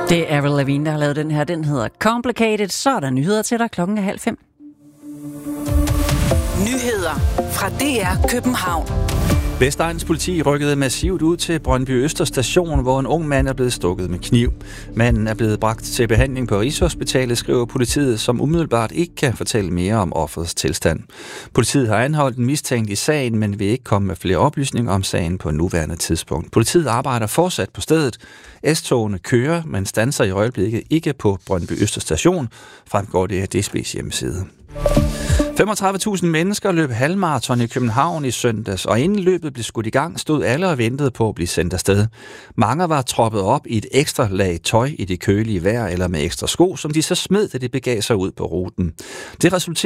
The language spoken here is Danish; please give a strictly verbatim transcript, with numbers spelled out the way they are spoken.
Det er Avril Lavigne, der har lavet den her. Den hedder Complicated. Så er der nyheder til dig. Klokken er halv fem. Nyheder fra D R København. Vestegnens politi rykkede massivt ud til Brøndby Øster station, hvor en ung mand er blevet stukket med kniv. Manden er blevet bragt til behandling på Rigshospitalet, skriver politiet, som umiddelbart ikke kan fortælle mere om offerets tilstand. Politiet har anholdt en mistænkt i sagen, men vil ikke komme med flere oplysninger om sagen på nuværende tidspunkt. Politiet arbejder fortsat på stedet. S-togene kører, men standser i øjeblikket ikke på Brøndby Øster station, fremgår det af D S B's hjemmeside. femogtredive tusind mennesker løb halvmarathon i København i søndags, og inden løbet blev skudt i gang, stod alle og ventede på at blive sendt afsted. Mange var troppet op i et ekstra lag tøj i det kølige vejr eller med ekstra sko, som de så smed, da de begav sig ud på ruten. Det resulterede